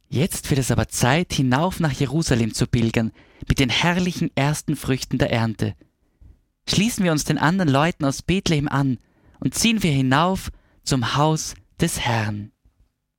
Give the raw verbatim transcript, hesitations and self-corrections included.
Jetzt wird es aber Zeit, hinauf nach Jerusalem zu pilgern, mit den herrlichen ersten Früchten der Ernte. Schließen wir uns den anderen Leuten aus Bethlehem an und ziehen wir hinauf zum Haus des Herrn.